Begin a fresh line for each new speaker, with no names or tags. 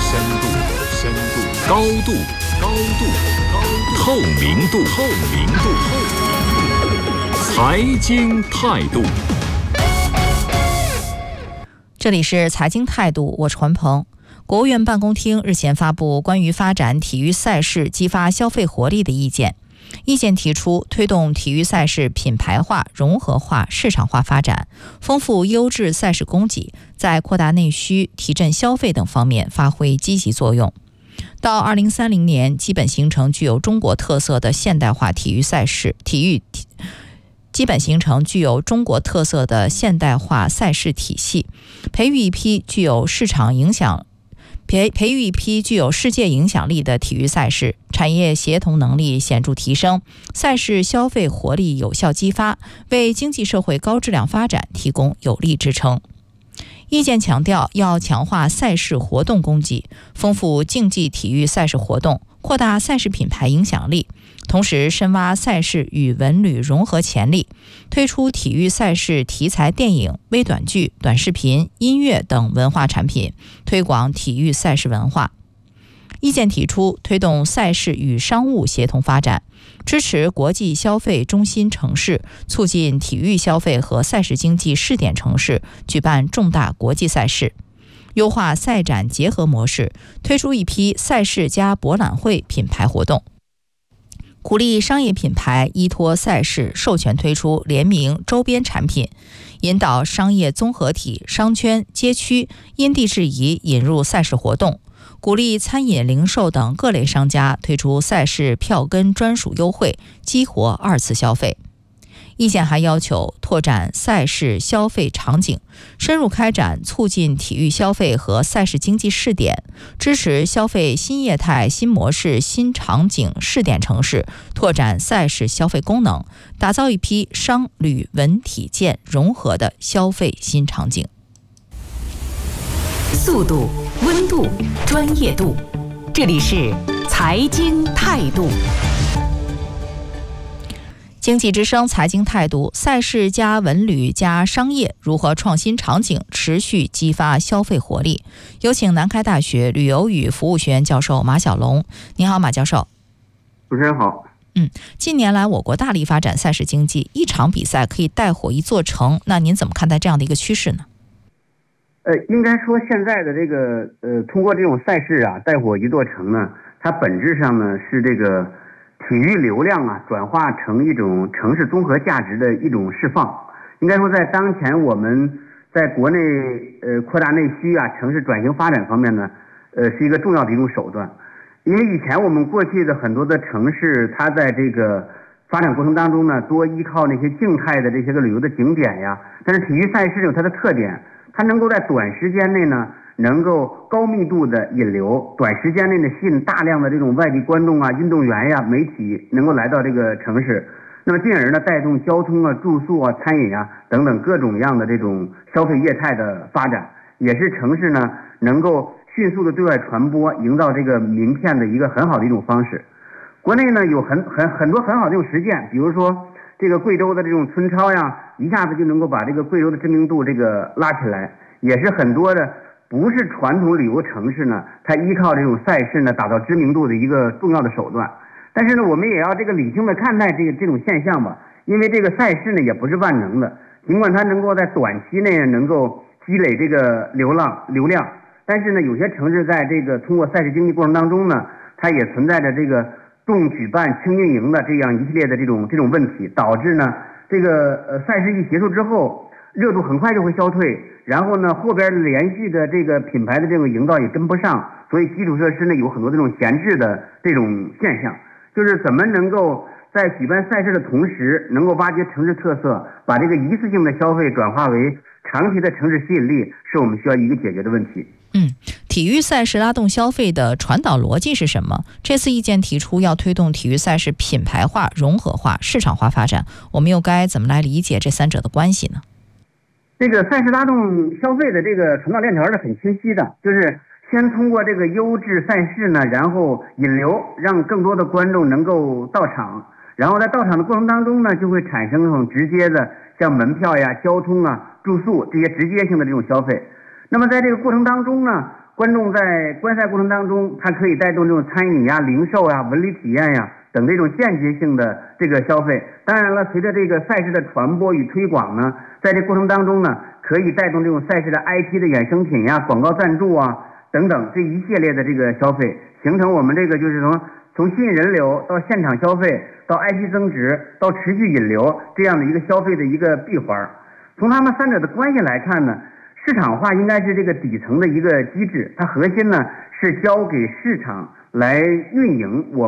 高度，透明度，财经态度。
这里是财经态度，我是环鹏。国务院办公厅日前发布关于发展体育赛事激发消费活力的意见。意见提出，推动体育赛事品牌化、融合化、市场化发展，丰富优质赛事供给，在扩大内需、提振消费等方面发挥积极作用。到2030年，基本形成具有中国特色的现代化体育赛事体系，培育一批具有世界影响力的体育赛事，产业协同能力显著提升，赛事消费活力有效激发，为经济社会高质量发展提供有力支撑。意见强调，要强化赛事活动供给，丰富竞技体育赛事活动，扩大赛事品牌影响力，同时深挖赛事与文旅融合潜力，推出体育赛事题材电影、微短剧、短视频、音乐等文化产品，推广体育赛事文化。意见提出，推动赛事与商务协同发展，支持国际消费中心城市，促进体育消费和赛事经济试点城市举办重大国际赛事，优化赛展结合模式，推出一批赛事加博览会品牌活动，鼓励商业品牌依托赛事授权推出联名周边产品，引导商业综合体、商圈、街区因地制宜引入赛事活动，鼓励餐饮、零售等各类商家推出赛事票根专属优惠，激活二次消费。意见还要求拓展赛事消费场景，深入开展促进体育消费和赛事经济试点，支持消费新业态、新模式、新场景试点城市，拓展赛事消费功能，打造一批商旅文体健融合的消费新场景。
速度、温度、专业度，这里是财经态度。
经济之声财经态度，赛事加文旅加商业，如何创新场景，持续激发消费活力？有请南开大学旅游与服务学院教授马晓龙。您好，马教授。
主持人好。
近年来我国大力发展赛事经济，一场比赛可以带火一座城，那您怎么看待这样的一个趋势呢？
应该说现在的这个通过这种赛事啊，带火一座城呢，它本质上呢是这个体育流量啊转化成一种城市综合价值的一种释放。应该说在当前我们在国内扩大内需啊，城市转型发展方面呢，是一个重要的一种手段。因为以前我们过去的很多的城市，它在这个发展过程当中呢，多依靠那些静态的这些个旅游的景点呀，但是体育赛事有它的特点，它能够在短时间内呢，能够高密度的引流，短时间内呢吸引大量的这种外地观众啊、运动员呀、媒体能够来到这个城市，那么进而呢带动交通啊、住宿啊、餐饮啊等等各种样的这种消费业态的发展，也是城市呢能够迅速的对外传播、营造这个名片的一个很好的一种方式。国内呢有很多很好的这种实践，比如说这个贵州的这种村超呀，一下子就能够把这个贵州的知名度这个拉起来，也是很多的不是传统旅游城市呢，它依靠这种赛事呢打造知名度的一个重要的手段。但是呢，我们也要这个理性的看待这种现象吧，因为这个赛事呢也不是万能的，尽管它能够在短期内能够积累这个流量，但是呢，有些城市在这个通过赛事经济过程当中呢，它也存在着这个重举办轻运营的这样一系列的这种问题，导致呢这个赛事一结束之后，热度很快就会消退，然后呢后边连续的这个品牌的这种营造也跟不上，所以基础设施呢有很多这种闲置的这种现象。就是怎么能够在举办赛事的同时，能够挖掘城市特色，把这个一次性的消费转化为长期的城市吸引力，是我们需要一个解决的问题。
体育赛事拉动消费的传导逻辑是什么？这次意见提出要推动体育赛事品牌化、融合化、市场化发展，我们又该怎么来理解这三者的关系呢？
这个赛事拉动消费的这个传导链条是很清晰的，就是先通过这个优质赛事呢，然后引流，让更多的观众能够到场，然后在到场的过程当中呢，就会产生这种直接的像门票呀、交通啊、住宿这些直接性的这种消费。那么在这个过程当中呢， 观众在观赛过程当中，它可以带动这种餐饮呀、零售呀、文旅体验呀等这种间接性的这个消费。当然了，随着这个赛事的传播与推广呢，在这过程当中呢，可以带动这种赛事的 IP 的衍生品呀、广告赞助啊等等这一系列的这个消费，形成我们这个就是从吸引人流到现场消费到 IP 增值到持续引流这样的一个消费的一个闭环。从他们三者的关系来看呢，市场化应该是这个底层的一个机制，它核心呢是交给市场来运营我